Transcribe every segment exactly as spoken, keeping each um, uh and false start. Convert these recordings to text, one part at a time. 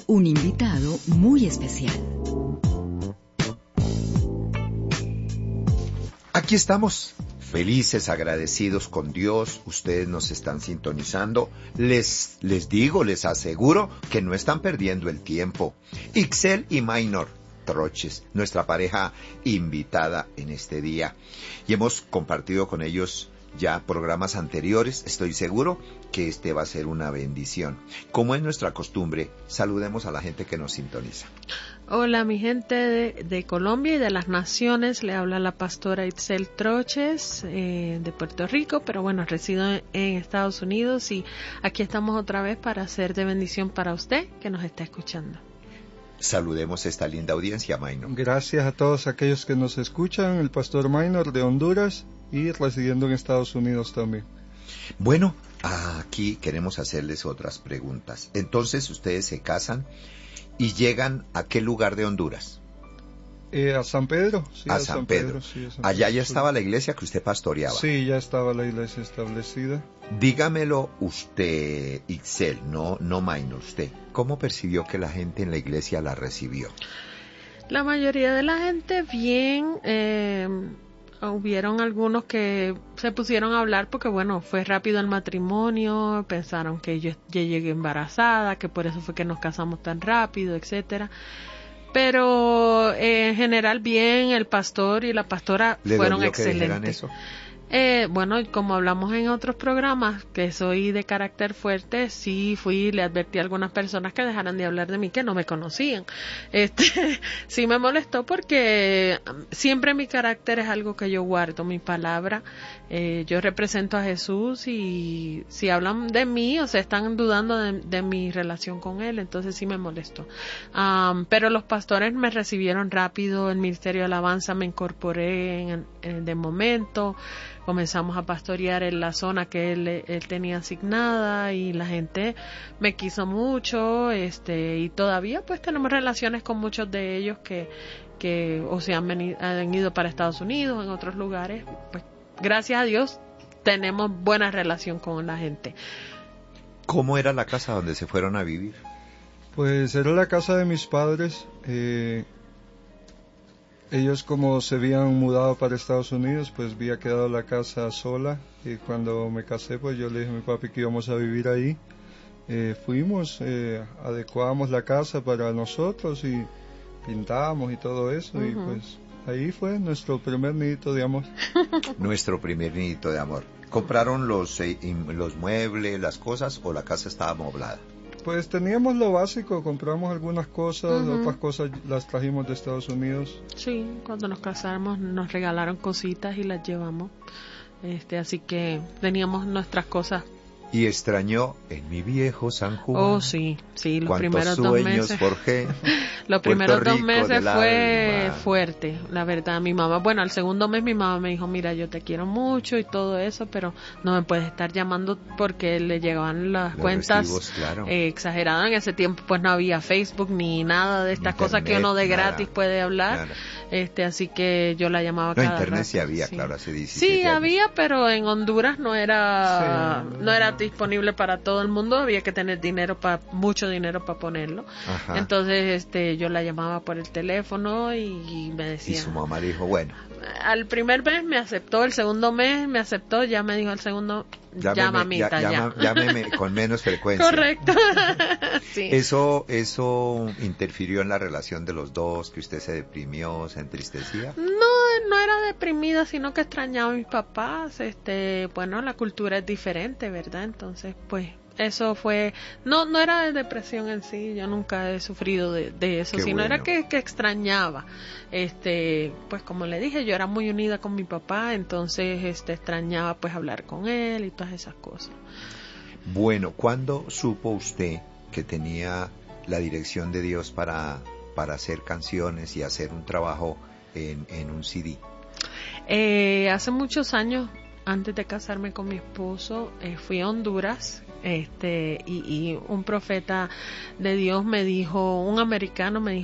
un invitado muy especial. Aquí estamos, felices, agradecidos con Dios. Ustedes nos están sintonizando. Les, les digo, les aseguro que no están perdiendo el tiempo. Ixel y Maynor Troches, nuestra pareja invitada en este día. Y hemos compartido con ellos ya programas anteriores. Estoy seguro que este va a ser una bendición. Como es nuestra costumbre, saludemos a la gente que nos sintoniza. Hola mi gente de, de Colombia y de las naciones, le habla la pastora Ixel Troches eh, de Puerto Rico, pero bueno, resido en, en Estados Unidos y aquí estamos otra vez para hacer de bendición para usted que nos está escuchando. Saludemos a esta linda audiencia, Maynor. Gracias a todos aquellos que nos escuchan, el pastor Maynor de Honduras y residiendo en Estados Unidos también. Bueno, aquí queremos hacerles otras preguntas. Entonces, ustedes se casan y llegan a qué lugar de Honduras? Eh, a San Pedro. Sí, a, a San, San Pedro. Pedro sí, a San Allá Pedro. Ya estaba la iglesia que usted pastoreaba. Sí, ya estaba la iglesia establecida. Dígamelo usted, Ixel, no, no Maynor, usted. ¿Cómo percibió que la gente en la iglesia la recibió? La mayoría de la gente bien. Eh, hubieron algunos que se pusieron a hablar porque bueno, fue rápido el matrimonio, pensaron que yo, yo llegué embarazada, que por eso fue que nos casamos tan rápido, etcétera. Pero eh, en general bien, el pastor y la pastora ¿Le fueron dolió excelentes. Que dijeran eso? Eh, bueno, como hablamos en otros programas, que soy de carácter fuerte, sí fui y le advertí a algunas personas que dejaran de hablar de mí, que no me conocían. Este, sí me molestó porque siempre mi carácter es algo que yo guardo, mi palabra. Eh, yo represento a Jesús y si hablan de mí, o sea, están dudando de, de mi relación con Él, entonces sí me molestó. Um, pero los pastores me recibieron rápido, el ministerio de alabanza me incorporé en, en, de momento. Comenzamos a pastorear en la zona que él, él tenía asignada y la gente me quiso mucho, este, y todavía pues tenemos relaciones con muchos de ellos que, que o se han, venido, han ido para Estados Unidos, en otros lugares. Pues gracias a Dios tenemos buena relación con la gente. ¿Cómo era la casa donde se fueron a vivir? Pues era la casa de mis padres. eh, Ellos como se habían mudado para Estados Unidos, pues había quedado la casa sola y cuando me casé pues yo le dije a mi papi que íbamos a vivir ahí. Eh, fuimos, eh, adecuamos la casa para nosotros y pintamos y todo eso. Uh-huh. Y pues ahí fue nuestro primer nidito de amor. Nuestro primer nidito de amor. ¿Compraron los, eh, los muebles, las cosas o la casa estaba amoblada? Pues teníamos lo básico, compramos algunas cosas, uh-huh. Otras cosas las trajimos de Estados Unidos. Sí, cuando nos casamos nos regalaron cositas y las llevamos, este, así que teníamos nuestras cosas. Y extrañó en mi viejo San Juan. Oh, sí, sí, los primeros dos meses. Forjé, los primeros dos meses fue fuerte, la verdad. Mi mamá, bueno, al segundo mes mi mamá me dijo, mira, yo te quiero mucho y todo eso, pero no me puedes estar llamando porque le llegaban las los cuentas recibos, claro. eh, exageradas. En ese tiempo pues no había Facebook ni nada de estas Internet, cosas que uno de gratis nada, puede hablar. Nada. Este, así que yo la llamaba no, cada Internet rato. sí había, sí. Claro, hace diecisiete Sí, años. había, pero en Honduras no era, sí. no era disponible para todo el mundo, había que tener dinero para mucho dinero para ponerlo. Ajá. Entonces este yo la llamaba por el teléfono y, y me decía, y su mamá dijo, bueno, al primer mes me aceptó, el segundo mes me aceptó, ya me dijo el segundo, ya, ya mamita, ya, ya. Llámeme con menos frecuencia. Correcto. Sí. Eso eso interfirió en la relación de los dos, que usted se deprimió, se entristecía. No, no era deprimida, sino que extrañaba a mis papás. Este, bueno, la cultura es diferente, ¿verdad? Entonces, pues eso fue, no no era de depresión en sí, yo nunca he sufrido de, de eso, Qué sino bueno. Era que, que extrañaba, este, pues como le dije, yo era muy unida con mi papá, entonces este extrañaba pues hablar con él y todas esas cosas. Bueno, ¿cuándo supo usted que tenía la dirección de Dios para, para hacer canciones y hacer un trabajo en, en un C D? Eh, hace muchos años, antes de casarme con mi esposo, eh, fui a Honduras, este, y, y un profeta de Dios me dijo, un americano me dijo,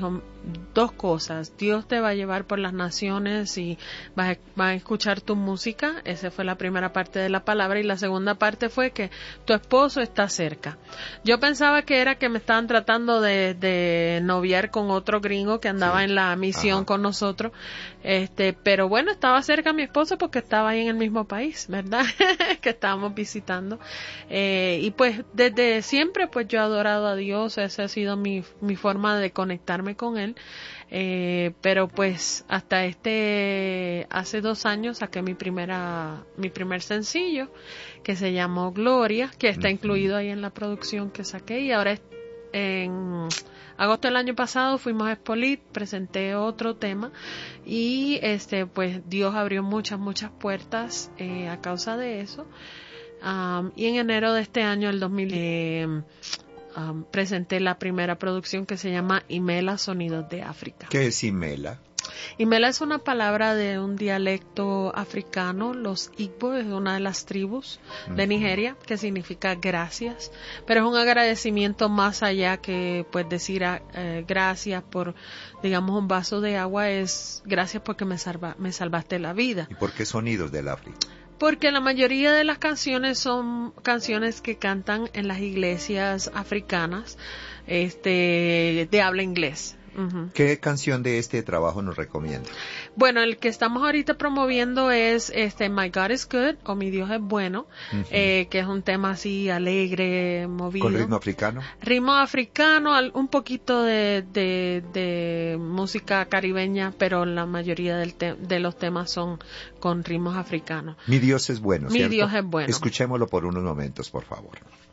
dos cosas. Dios te va a llevar por las naciones y vas a, vas a escuchar tu música. Esa fue la primera parte de la palabra. Y la segunda parte fue que tu esposo está cerca. Yo pensaba que era que me estaban tratando de, de noviar con otro gringo que andaba sí. en la misión Ajá. con nosotros. Este, pero bueno, estaba cerca mi esposo porque estaba ahí en el mismo país, ¿verdad? que estábamos visitando. Eh, y pues desde siempre pues yo he adorado a Dios. Esa ha sido mi, mi forma de conectarme con Él. Eh, pero pues hasta este, hace dos años saqué mi primera, mi primer sencillo que se llamó Gloria, que está uh-huh. incluido ahí en la producción que saqué, y ahora en agosto del año pasado fuimos a Expolit, presenté otro tema y este pues Dios abrió muchas, muchas puertas eh, a causa de eso. Um, y en enero de este año, el dos mil, eh, um, presenté la primera producción que se llama Imela, Sonidos de África. ¿Qué es Imela? Imela es una palabra de un dialecto africano, los Igbo, es una de las tribus uh-huh. de Nigeria, que significa gracias, pero es un agradecimiento más allá que pues decir eh, gracias por, digamos, un vaso de agua, es gracias porque me, salva, me salvaste la vida. ¿Y por qué Sonidos del África? Porque la mayoría de las canciones son canciones que cantan en las iglesias africanas, este, de habla inglés. Uh-huh. ¿Qué canción de este trabajo nos recomienda? Bueno, el que estamos ahorita promoviendo es este My God is Good, o Mi Dios es Bueno, uh-huh. eh, que es un tema así alegre, movido. ¿Con ritmo africano? Ritmo africano, un poquito de, de, de música caribeña, pero la mayoría del te- de los temas son con ritmos africanos. Mi Dios es bueno, Mi ¿cierto? Dios es bueno. Escuchémoslo por unos momentos, por favor.